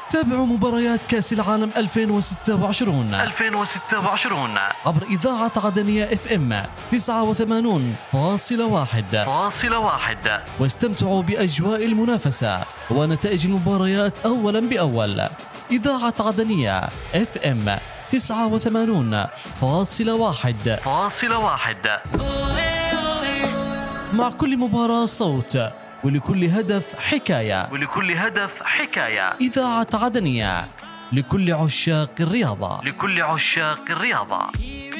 تابعوا مباريات كأس العالم 2026 عبر إذاعة عدنية FM 89.1 واستمتعوا بأجواء المنافسة ونتائج المباريات أولا بأول. إذاعة عدنية FM 89.1 مع كل مباراة صوت، ولكل هدف حكاية. إذاعة عدنية لكل عشاق الرياضة.